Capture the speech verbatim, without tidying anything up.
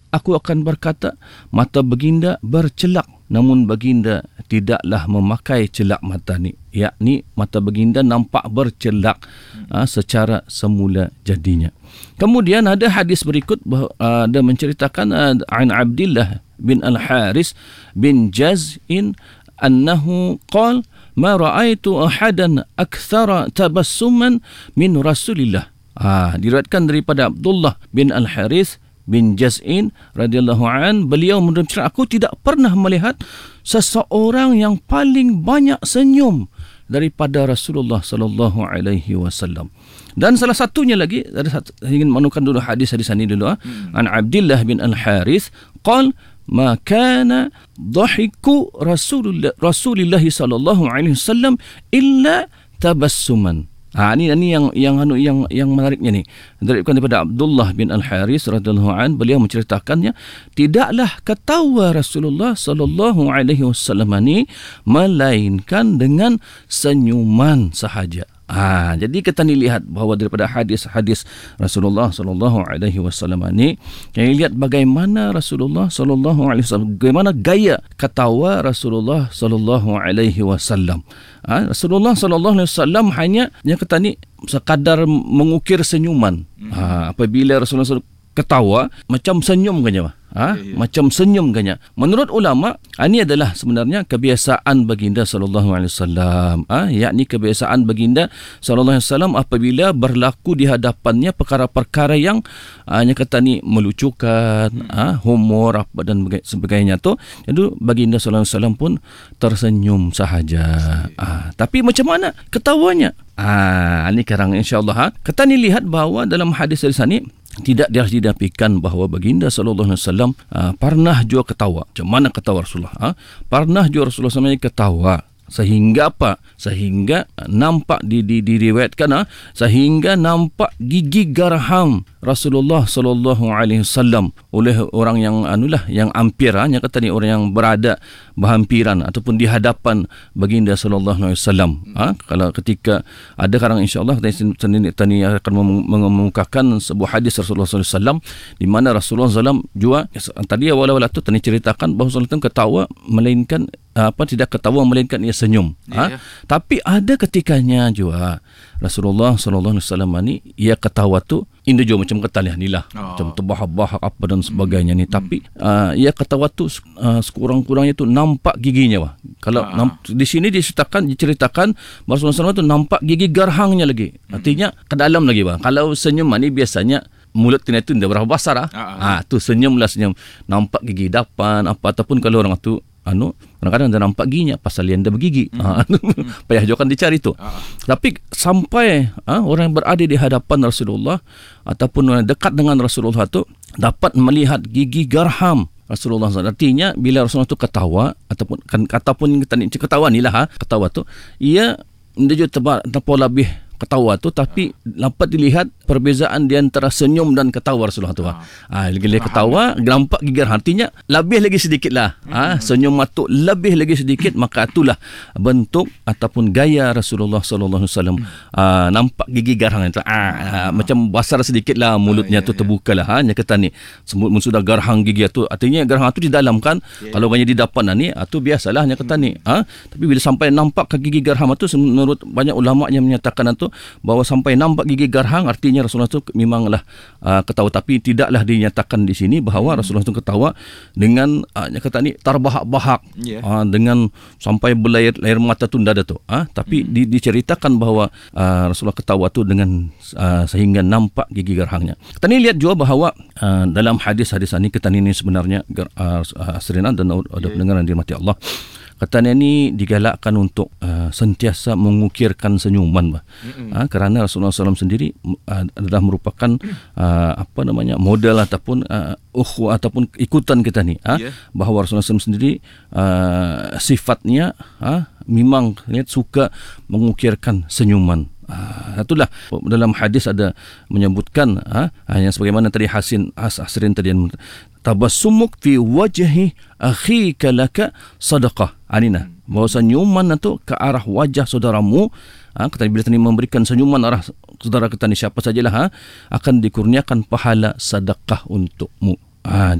aku akan berkata, mata baginda bercelak, namun baginda tidaklah memakai celak mata ni, yakni mata baginda nampak bercelak uh, secara semula jadinya. Kemudian ada hadis berikut, uh, ada menceritakan uh, an Abdullah bin Al-Haris bin Jaz'in annahu qala ma ra'aitu ahadan akthara tabassuman min Rasulillah. Ah, diriwayatkan daripada Abdullah bin Al-Harith bin Jaz'in radhiyallahu an, beliau menceritakan, aku tidak pernah melihat seseorang yang paling banyak senyum daripada Rasulullah sallallahu alaihi wasallam. Dan salah satunya lagi, ada satu, ingin menukan dulu hadis-hadis ini dulu ah. Hmm. An Abdullah bin Al-Harith qala ma kana dhahiku Rasulullah Rasulillah sallallahu alaihi wasallam illa tabassuman. Ha, ini ini yang yang anu yang yang menariknya ni. Daripada Abdullah bin Al-Haris radhiyallahu an, beliau menceritakannya, tidaklah ketawa Rasulullah sallallahu alaihi wasallam ni melainkan dengan senyuman sahaja. Ah, ha, jadi kita ni lihat bahawa daripada hadis-hadis Rasulullah sallallahu alaihi wasallam ni, kita lihat bagaimana Rasulullah sallallahu alaihi wasallam, bagaimana gaya ketawa Rasulullah sallallahu alaihi wasallam. Ha, Rasulullah sallallahu alaihi wasallam hanya yang kata ni sekadar mengukir senyuman. Ha, apabila Rasulullah ketawa macam senyum ganya, ha? Ya, ya. Macam senyum ganya. Menurut ulama, ini adalah sebenarnya kebiasaan baginda sallallahu alaihi wasallam, ha? Yakni kebiasaan baginda sallallahu alaihi wasallam apabila berlaku di hadapannya perkara-perkara yang hanya kata ni melucukan, hmm. ha? humor apa dan sebagainya tu, jadi baginda sallallahu alaihi wasallam pun tersenyum sahaja. Ha, tapi macam mana ketawanya? Ah, ini sekarang insya-Allah, ha? Kita ni lihat bahawa dalam hadis dari sini tidak didapatkan bahawa baginda sallallahu alaihi wasallam uh, pernah juga ketawa. Macam mana ketawa Rasulullah? Ha? Pernah juga Rasulullah sallallahu alaihi wasallam ketawa sehingga apa? Sehingga nampak di di diriwayatkan ha? Sehingga nampak gigi garham Rasulullah sallallahu alaihi wasallam oleh orang yang anulah yang hampir, ha? Yang kata ni orang yang berada berhampiran ataupun di hadapan baginda sallallahu alaihi wasallam. Ha? Kalau ketika ada sekarang insya-Allah kita ni akan mengemukakan sebuah hadis Rasulullah sallallahu alaihi wasallam di mana Rasulullah sallallahu alaihi wasallam juga tadi awal-awal tu tadi ceritakan bahawa Rasulullah ketawa melainkan apa tidak ketawa melainkan ia senyum. Ya, ha? Ya. Tapi ada ketikanya juga Rasulullah sallallahu alaihi wasallam ni ia ketawa tu indah juga macam kata ni lah, oh. macam terbahak-bahak apa dan sebagainya hmm. ni. Tapi uh, ia ketawa tu uh, sekurang-kurangnya tu nampak giginya. Wah. Kalau ah. nam, di sini diceritakan diceritakan Rasulullah sallallahu alaihi wasallam tu nampak gigi garhangnya lagi. Artinya ke dalam lagi bang. Kalau senyum ni biasanya mulut kita tu dah berapa besar ah. Ah, tu senyumlah senyum. Nampak gigi depan apa ataupun kalau orang tu anu kadang-kadang dah nampak giginya pasal yang dah bergigi. Mm. Ha, mm. Payah juga kan dicari tu. Uh. Tapi sampai ha, orang yang berada di hadapan Rasulullah ataupun orang yang dekat dengan Rasulullah tu dapat melihat gigi garham Rasulullah. Artinya bila Rasulullah tu ketawa ataupun kan ataupun kita ni ketawa ni lah ha, ketawa tu ia dia juga terlalu lebih ketawa tu, tapi dapat dilihat perbezaan di antara senyum dan ketawa Rasulullah tu. Ah, ha, lagi-lagi ketawa nampak gigar, artinya lebih lagi sedikit lah. Ah, ha, senyum matu lebih lagi sedikit, maka itulah bentuk ataupun gaya Rasulullah sallallahu alaihi wasallam. Ah, nampak gigi garang itu. Ah, macam besar sedikit lah mulutnya tu terbuka lah. Ha, nya kata ni semut sudah garang gigi tu, artinya garang tu di dalam kan. Kalau banyak di depan ni, tu biasalah nya kata ni. Ah, tapi bila sampai nampak ke gigi garang tu, menurut banyak ulama yang menyatakan tu bahawa sampai nampak gigi garhang artinya Rasulullah itu memanglah uh, ketawa, tapi tidaklah dinyatakan di sini bahawa hmm. Rasulullah itu ketawa dengan uh, kata ni terbahak-bahak, yeah. uh, dengan sampai belair air mata tu tidak ada tu, uh, tapi hmm. di, diceritakan bahawa uh, Rasulullah ketawa tu dengan uh, sehingga nampak gigi garhangnya. Kita ni lihat juga bahawa uh, dalam hadis-hadis ini kita ni sebenarnya uh, asrinan dan ada yeah. pendengaran dirahmati Allah. Katanya ni digalakkan untuk uh, sentiasa mengukirkan senyuman, bah. Ha, kerana Rasulullah sallallahu alaihi wasallam sendiri uh, adalah merupakan uh, apa namanya model ataupun uh, ukhuwah ataupun ikutan kita ni. Ha, yeah. Bahawa Rasulullah sallallahu alaihi wasallam sendiri uh, sifatnya ha, memang lihat suka mengukirkan senyuman. Ah, itulah dalam hadis ada menyebutkan ah, yang sebagaimana tadi Hasin As Asrin tadi, tabassumuk fi wajhi akhika laka sadaqah. Anina bahawa senyuman itu ke arah wajah saudaramu, ah, kata bila tadi memberikan senyuman arah saudara kita ni siapa sajalah, ah, akan dikurniakan pahala sedekah untukmu. Ah,